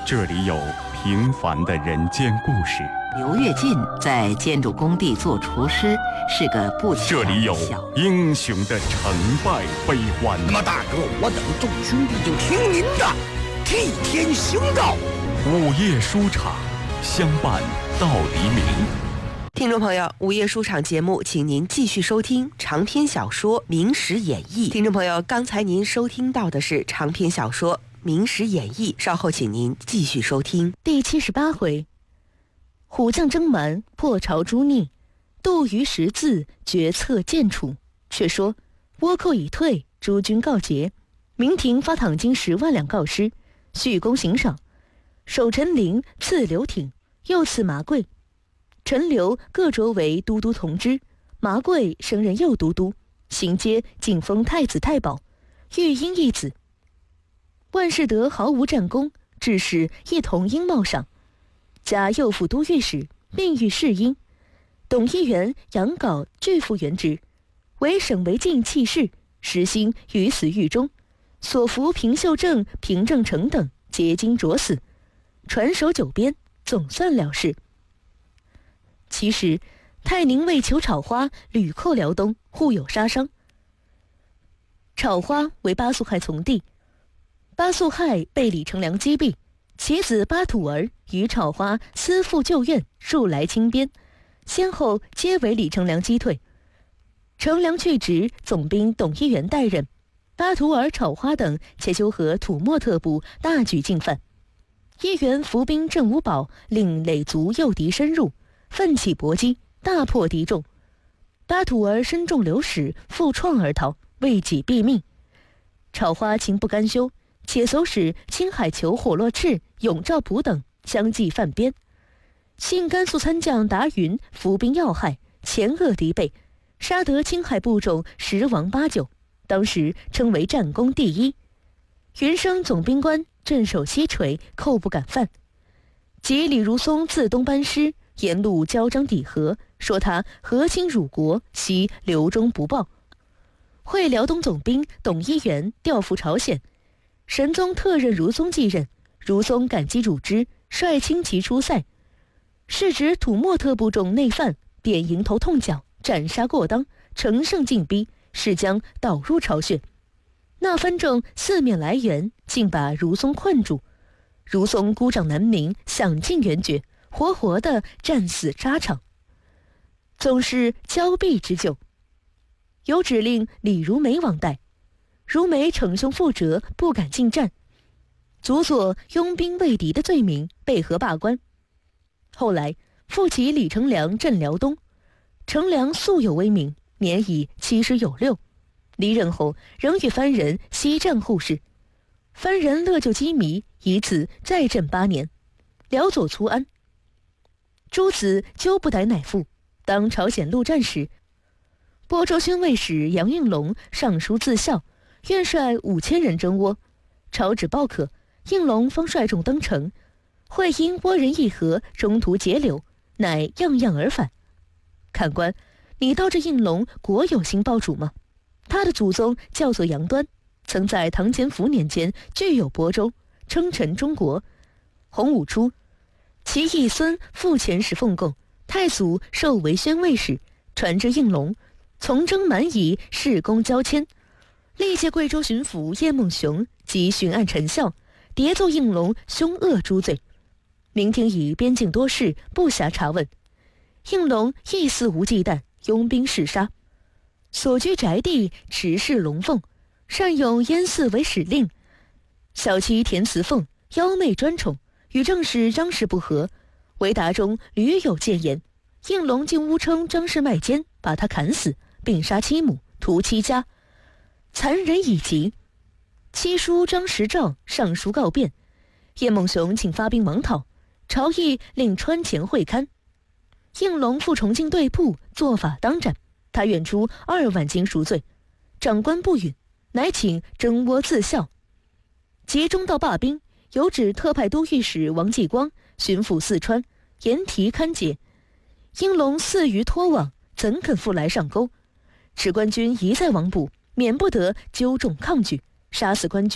这里有平凡的人间故事， 刘跃进在建筑工地做厨师，是个不起眼的小。 这里有英雄的成败悲欢。 那么大哥，我等众兄弟就听您的，替天行道。 午夜书场，相伴到黎明。 听众朋友，午夜书场节目，请您继续收听长篇小说《明史演义》。听众朋友，刚才您收听到的是长篇小说《明史演义》，稍后请您继续收听第78回：虎将征蛮，破朝诛逆，杜于十字，决策建楚。却说倭寇已退，诸军告捷，明廷发躺金10万两告失，续功行赏，守陈陵，赐刘挺，又赐麻贵。陈留各擢为都督同知，麻贵升任右都督，行阶仅封太子太保，育婴一子。万事得毫无战功，致使一同应茂赏，加右副都御史，并御侍应。董一元、杨镐俱复原职，为省为禁弃市，时兴于死狱中。所俘平秀正、平正成等皆经灼死，传首九边，总算了事。其实泰宁为求草花，屡寇辽东，互有杀伤。草花为巴素亥从弟，巴素亥被李成梁击毙，其子巴土儿与草花私赴旧院，数来亲边，先后皆为李成梁击退。成梁去职，总兵董一元代任，巴土儿、草花等且修和土默特部，大举进犯。一元伏兵镇五堡，令垒卒诱敌深入，奋起搏击，大破敌众。巴土儿身中流矢，负创而逃，为己毙命。草花情不甘休，且唆使青海酋火落赤、永肇普等相继犯边。信甘肃参将达云伏兵要害，前扼敌备，杀得青海部众10亡8救，当时称为战功第一。云升总兵官，镇守西陲，寇不敢犯。及李如松自东班师，沿路交章抵和，说他和亲辱国，惜留中不报。会辽东总兵董一元调赴朝鲜，神宗特任如松继任，如松感激辱之，率轻骑出塞。是指土默特部众内犯，便迎头痛脚，斩杀过当，乘胜进逼，势将导入巢穴。那番众四面来援，竟把如松困住。如松孤掌难鸣，想尽援绝，活活的战死沙场，总是交臂之救。有指令李如梅往代，如梅逞凶负折，不敢进战，足所拥兵畏敌的罪名，被核罢官。后来复起李成梁镇辽东，成梁素有威名，年已70有6，离任后仍与藩人西战互市，藩人乐就羁縻，以此再镇8年，辽左粗安。诸子纠不逮乃父，当朝鲜陆战时，播州宣慰使杨应龙上书自效，愿率5000人征倭。朝旨报可，应龙方率众登城，会因倭人议和，中途截留，乃样样而返。看官，你道这应龙果有心报主吗？他的祖宗叫做杨端，曾在唐乾伏年间具有亳州，称臣中国。洪武初，其义孙父前时奉贡，太祖授为宣慰使，传至应龙，从征蛮夷，事功交迁。历届贵州巡抚叶梦熊及巡按陈孝迭奏应龙凶恶诸罪，明廷以边境多事，不暇查问。应龙亦肆无忌惮，拥兵嗜杀，所居宅地持事龙凤，善用燕嗣为使令。小妻田慈凤妖媚专宠，与正室张氏不和，为达中屡有谏言。应龙竟诬称张氏卖奸，把他砍死，并杀妻母，屠妻家，残忍已极。妻书张时照上书告变，叶梦熊请发兵王讨，朝议令川前会勘。应龙赴重庆对铺，做法当斩，他愿出2万金赎罪，长官不允，乃请征倭自效。及中道罢兵，有旨特派都御史王继光巡抚四川，严提勘解。应龙肆于脱网，怎肯复来上钩？使官军一再往捕，免不得纠众抗拒，杀死官军。